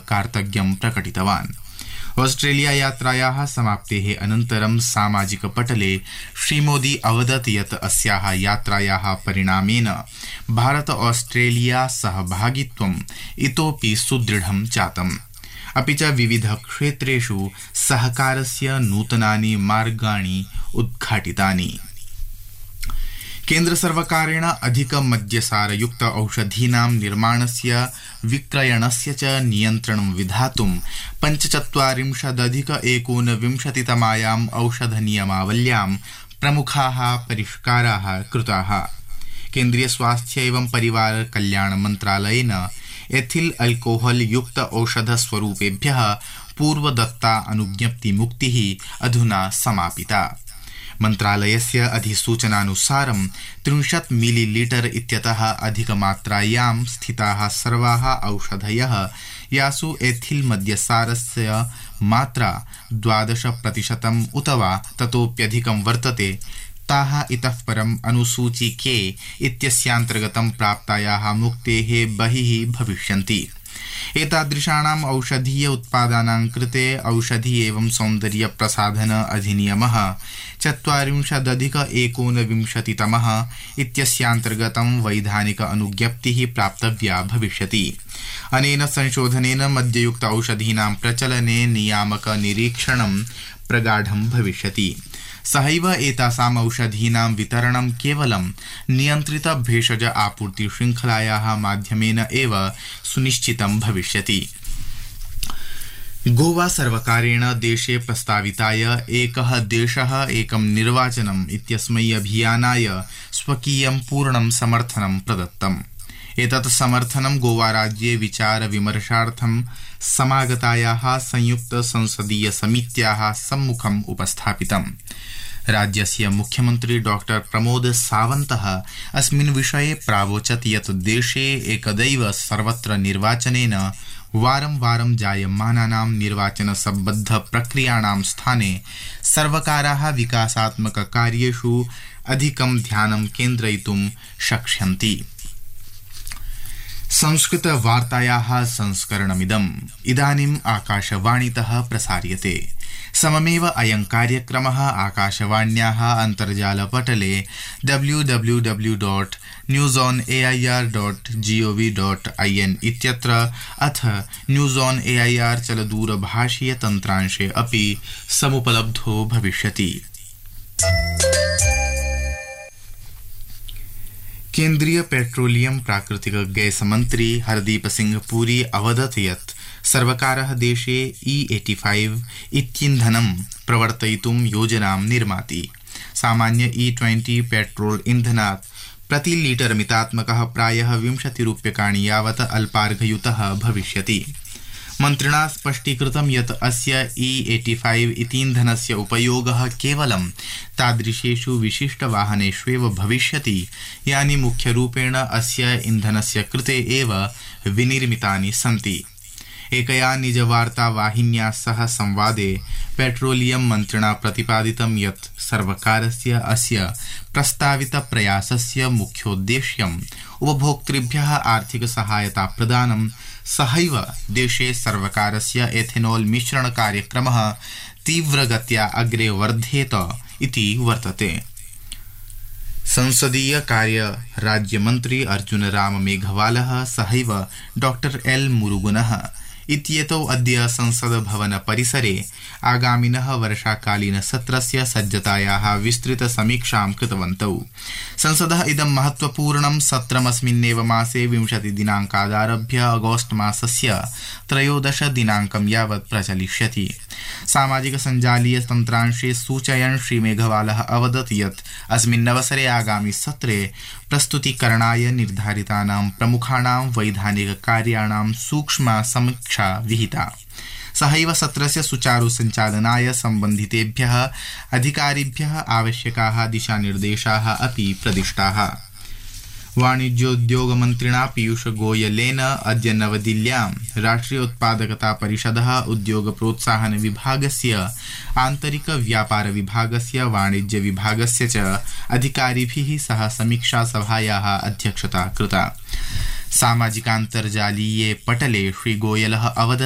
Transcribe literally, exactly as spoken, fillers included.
कार्तज्ञं प्रकटितवान्। Australia यात्रायाः समाप्तेः अनन्तरं सामाजिकपटले श्रीमोदी अवदत् यत् अस्याः यात्रायाः परिणामेन भारत ऑस्ट्रेलिया सहभागित्वम् इतोपि सुदृढं जातम्, अपि च विविध क्षेत्रेषु सहकारस्य नूतनानि मार्गाणि उद्घाटितानि। केन्द्र सर्वकारेण अधिक मद्यसारयुक्त औषधीनां निर्माणस्य विक्रयणस्य च नियन्त्रणं विधातुं पञ्चचत्वारिंशदधिक एकोनविंशतितमायाम् औषधनियमावल्यां प्रमुखाः परिष्काराः कृताः। केन्द्रीय स्वास्थ्य एवं परिवार कल्याण मन्त्रालयेन एथिल अल्कोहल युक्त औषध स्वरूपेभ्यः पूर्वदत्ता अनुज्ञप्तिमुक्तिः अधुना समापिता। मन्त्रालयस्य अधिसूचनानुसारं त्रिंशत् मिलीलीटर इत्यतः अधिकमात्रायां स्थिताः सर्वाः औषधयः यासु एथिल मद्यसारस्य मात्रा द्वादश प्रतिशतम् उत वा ततोप्यधिकं वर्तते ताः इतः परम् अनुसूची के इत्यस्यान्तर्गतं प्राप्तायाः मुक्तेः बहिः भविष्यन्ति। एतादृशानाम् औषधीय उत्पादानां कृते औषधि एवं सौन्दर्य प्रसाधन अधिनियमः चत्वारिंशदधिक एकोनविंशतितमः इत्यस्यान्तर्गतं वैधानिक अनुज्ञप्तिः प्राप्तव्या भविष्यति। अनेन संशोधनेन मद्ययुक्त औषधीनां प्रचलने नियामक निरीक्षणं प्रगाढं भविष्यति। सहैव एतासाम् औषधीनां वितरणं केवलं नियन्त्रित भेषज आपूर्ति श्रृंखलायाः माध्यमेन एव सुनिश्चितं भविष्यति। गोवा सर्वकारेण देशे प्रस्ताविताय एकः देशः एकं निर्वाचनम् इत्यस्मै अभियानाय स्वकीयं पूर्णं समर्थनं प्रदत्तम्। एतत् समर्थनं गोवा राज्ये विचार विमर्शार्थं समागतायाः संयुक्त संसदीय समित्याः सम्मुखम् उपस्थापितम्। राज्यस्य मुख्यमन्त्री डॉक्टर प्रमोद सावन्तः अस्मिन् विषये प्रावोचत् यत् देशे एकदैव सर्वत्र निर्वाचनेन वारं वारं जायमानानां निर्वाचन सम्बद्ध प्रक्रियाणां स्थाने सर्वकाराः विकासात्मक कार्येषु अधिकं ध्यानं केन्द्रयितुं शक्ष्यन्ति। संस्कृत वार्तायाः संस्करणमिदम् इदानीम् आकाशवाणीतः प्रसार्यते। सममेव अयं कार्यक्रमः आकाशवाण्याः अन्तर्जालपटले W W W dot news on A I R dot G O V dot I N इत्यत्र अथ news on A I R चलदूरभाषीय तन्त्रांशे अपि समुपलब्धो भविष्यति। केन्द्रीय पेट्रोलियम प्राकृतिक गैस मंत्री हरदीप सिंह पुरी अवदत् यत् सर्वकारः देशे ई पचासी इत्यीन्धनं प्रवर्तयितुं योजनां निर्माति। सामान्य ई ट्वेंटी पेट्रोल इंधनात् प्रति लीटर मितात्मकः प्रायः विंशति रूप्यकाणि यावत् अल्पार्घयुतः भविष्यति। मन्त्रिणा स्पष्टीकृतं यत् अस्य ई पचासी इतीन्धनस्य उपयोगः केवलं तादृशेषु विशिष्टवाहनेष्वेव भविष्यति यानि मुख्यरूपेण अस्य इन्धनस्य कृते एव विनिर्मितानि सन्ति। एकया निजवार्तावाहिन्या सह संवादे पेट्रोलियम मन्त्रिणा प्रतिपादितं यत् सर्वकारस्य अस्य प्रस्तावित प्रयासस्य मुख्योद्देश्यम् उपभोक्तृभ्यः आर्थिक सहायता प्रदानं सहैव देशे सर्वकारस्य एथेनॉल मिश्रण कार्यक्रमः तीव्रगत्या अग्रे वर्धेत इति वर्तते। संसदीय कार्य राज्यमन्त्री अर्जुन राम मेघवालः सहैव डॉक्टर एल मुरुगनः इत्येतौ अद्य संसद भवन परिसरे आगामिनः वर्षाकालीन सत्रस्य सज्जतायाः विस्तृत समीक्षां कृतवन्तौ। संसदः इदं महत्वपूर्णं सत्रमस्मिन्नेव मासे विंशति दिनाङ्कादारभ्य अगस्त मासस्य त्रयोदश दिनाङ्कं यावत् प्रचलिष्यति। सामाजिक संजालीय तन्त्रांशे सूचयन् श्री मेघवालः अवदत् यत् अस्मिन्नवसरे आगामि सत्रे प्रस्तुतीकरणाय निर्धारितानां प्रमुखाणां वैधानिक कार्याणां सूक्ष्मा समीक्षा विहिता। सहैव सत्रस्य सुचारु संचालनाय सम्बन्धितेभ्यः अधिकारिभ्यः आवश्यकाः दिशानिर्देशाः अपि प्रदिष्टाः। वाणिज्योद्योग मन्त्रिणा पीयूष गोयलेन अद्य नवदिल्ल्यां राष्ट्रिय उत्पादकता परिषदः उद्योग प्रोत्साहन विभागस्य आन्तरिक व्यापार विभागस्य वाणिज्य विभागस्य च अधिकारिभिः सह समीक्षा सभायाः अध्यक्षता कृता। सामाजिकान्तर्जालीये पटले श्री गोयलः अवदत्